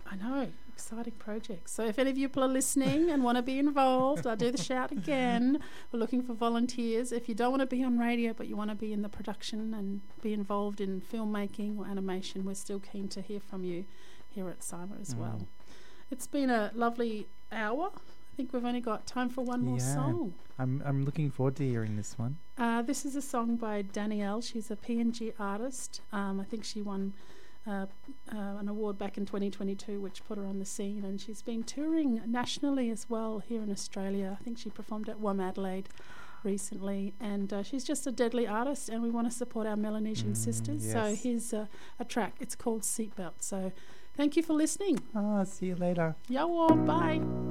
I know, exciting projects. So if any of you people are listening and want to be involved, I'll do the shout again. We're looking for volunteers. If you don't want to be on radio but you want to be in the production and be involved in filmmaking or animation, we're still keen to hear from you here at CIMA as well. It's been a lovely hour. I think we've only got time for one more song. I'm looking forward to hearing this one. This is a song by Danielle. She's a PNG artist. I think she won an award back in 2022 which put her on the scene, and she's been touring nationally as well here in Australia. I think she performed at Adelaide recently, and she's just a deadly artist, and we want to support our Melanesian sisters. Yes. So here's a track. It's called Seatbelt. So thank you for listening. See you later. Yawa, bye.